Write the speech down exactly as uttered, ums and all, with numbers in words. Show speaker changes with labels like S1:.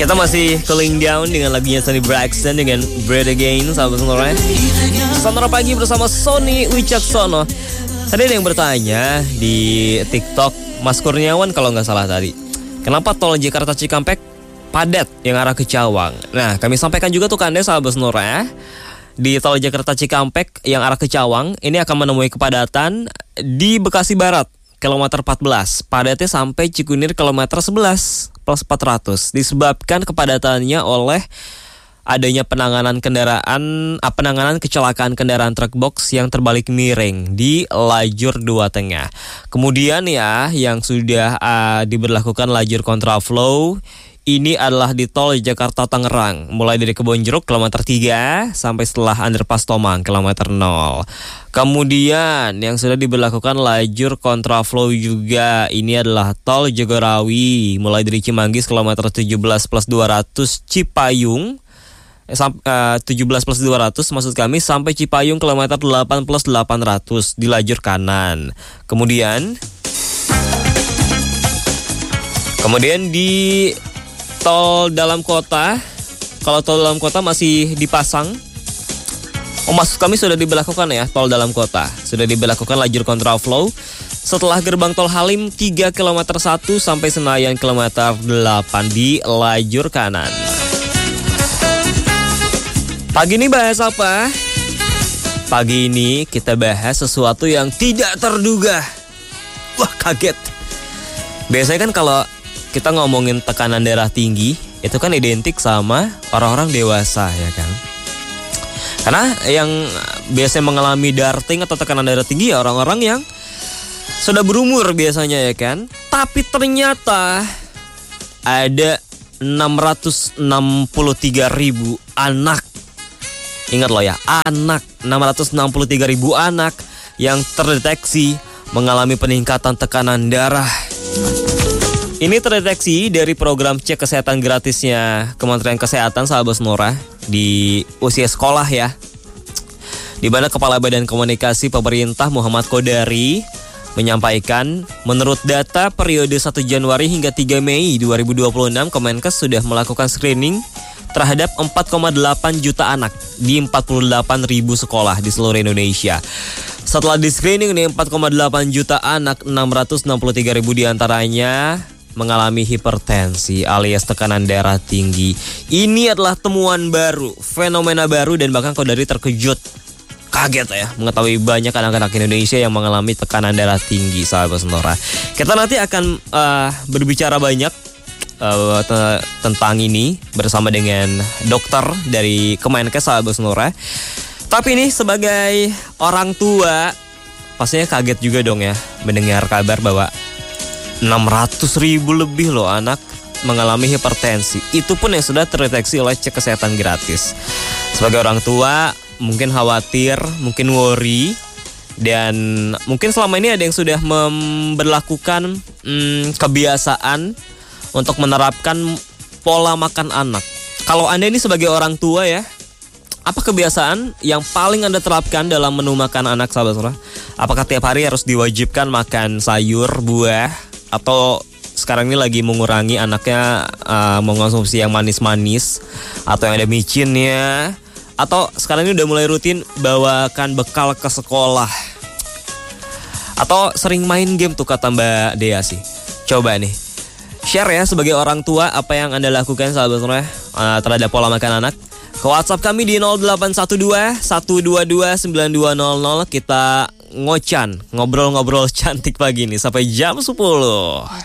S1: Kita masih cooling down dengan lagunya Toni Braxton dengan Breathe Again, sahabat Sonora. Sonora Pagi bersama Sony Wicaksono. Tadi ada yang bertanya di TikTok, Mas Kurniawan kalau nggak salah tadi, kenapa tol Jakarta Cikampek padat yang arah ke Cawang? Nah, kami sampaikan juga tuh ke Anda, sahabat Sonora, di tol Jakarta Cikampek yang arah ke Cawang ini akan menemui kepadatan di Bekasi Barat kilometer empat belas, padatnya sampai Cikunir kilometer sebelas plus empat ratus, disebabkan kepadatannya oleh adanya penanganan kendaraan, ah, penanganan kecelakaan kendaraan truk box yang terbalik miring di lajur dua tengah. Kemudian ya, yang sudah uh, diberlakukan lajur kontraflow ini adalah di tol Jakarta Tangerang, mulai dari Kebonjeruk kilometer tiga sampai setelah underpass Tomang kilometer nol. Kemudian yang sudah diberlakukan lajur kontraflow juga ini adalah tol Jagorawi, mulai dari Cimanggis kilometer tujuh belas plus dua ratus Cipayung eh, uh, tujuh belas plus dua ratus maksud kami sampai Cipayung kilometer delapan plus delapan ratus di lajur kanan. Kemudian Kemudian di tol dalam kota, kalau tol dalam kota masih dipasang. Oh, maksud kami sudah diberlakukan ya, tol dalam kota sudah diberlakukan lajur kontraflow setelah gerbang tol Halim tiga kilometer satu sampai Senayan kilometer delapan di lajur kanan. Pagi ini bahas apa? Pagi ini kita bahas sesuatu yang tidak terduga. Wah, kaget. Biasanya kan kalau kita ngomongin tekanan darah tinggi, itu kan identik sama orang-orang dewasa, ya kan? Karena yang biasanya mengalami darting atau tekanan darah tinggi ya orang-orang yang sudah berumur biasanya, ya kan? Tapi ternyata ada enam ratus enam puluh tiga ribu anak. Ingat loh ya, anak, enam ratus enam puluh tiga ribu anak yang terdeteksi mengalami peningkatan tekanan darah. Ini terdeteksi dari program cek kesehatan gratisnya Kementerian Kesehatan, sahabat Sonora, di usia sekolah ya. Di mana Kepala Badan Komunikasi Pemerintah Muhammad Kodari menyampaikan, menurut data periode satu Januari hingga tiga Mei dua ribu dua puluh enam, Kemenkes sudah melakukan screening terhadap empat koma delapan juta anak di empat puluh delapan ribu sekolah di seluruh Indonesia. Setelah di screening nih empat koma delapan juta anak, enam ratus enam puluh tiga ribu diantaranya mengalami hipertensi alias tekanan darah tinggi. Ini adalah temuan baru, fenomena baru, dan bahkan Kodari terkejut, kaget ya mengetahui banyak anak-anak Indonesia yang mengalami tekanan darah tinggi, sahabat Sonora. Kita nanti akan uh, berbicara banyak uh, t- tentang ini bersama dengan dokter dari Kemenkes, sahabat Sonora. Tapi ini sebagai orang tua pastinya kaget juga dong ya mendengar kabar bahwa enam ratus ribu lebih loh anak mengalami hipertensi. Itu pun yang sudah terdeteksi oleh cek kesehatan gratis. Sebagai orang tua mungkin khawatir, mungkin worry, dan mungkin selama ini ada yang sudah memberlakukan hmm, kebiasaan untuk menerapkan pola makan anak. Kalau Anda ini sebagai orang tua ya, apa kebiasaan yang paling Anda terapkan dalam menu makan anak, sahabat Sonora? Apakah tiap hari harus diwajibkan makan sayur, buah, atau sekarang ini lagi mengurangi anaknya uh, mengonsumsi yang manis-manis atau yang ada micinnya, atau sekarang ini udah mulai rutin bawakan bekal ke sekolah, atau sering main game tuh kata Mbak Dea sih. Coba nih share ya sebagai orang tua apa yang Anda lakukan, sahabat Sonora, uh, terhadap pola makan anak. Ke WhatsApp kami di nol delapan satu dua satu dua dua sembilan dua nol nol. Kita ngocan, ngobrol-ngobrol cantik pagi ini sampai jam sepuluh.